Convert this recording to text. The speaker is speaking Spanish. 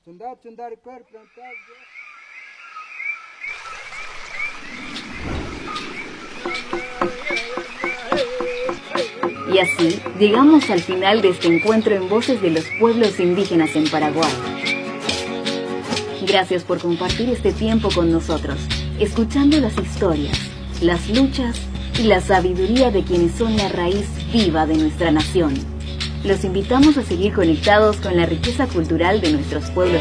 Y así llegamos al final de este encuentro en Voces de los Pueblos Indígenas en Paraguay. Gracias por compartir este tiempo con nosotros, escuchando las historias, las luchas y la sabiduría de quienes son la raíz viva de nuestra nación. Los invitamos a seguir conectados con la riqueza cultural de nuestros pueblos